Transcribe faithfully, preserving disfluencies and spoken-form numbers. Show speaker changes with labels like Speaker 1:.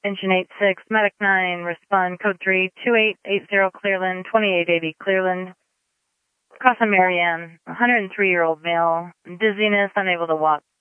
Speaker 1: Engine eight six, Medic nine, respond code three, two eight eight zero Clearland, twenty-eight eighty Clearland. Casa Marianne, one hundred three year old male, dizziness, unable to walk.